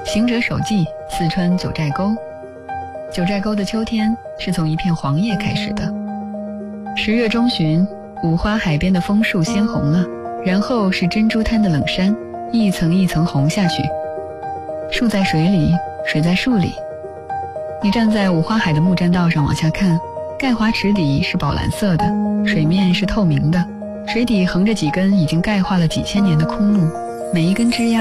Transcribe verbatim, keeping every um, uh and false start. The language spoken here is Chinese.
行者手记，四川九寨沟。九寨沟的秋天是从一片黄叶开始的。十月中旬，五花海边的枫树鲜红了，然后是珍珠滩的冷杉，一层一层红下去。树在水里，水在树里。你站在五花海的木栈道上往下看，钙华池底是宝蓝色的，水面是透明的，水底横着几根已经钙化了几千年的空路，每一根枝桠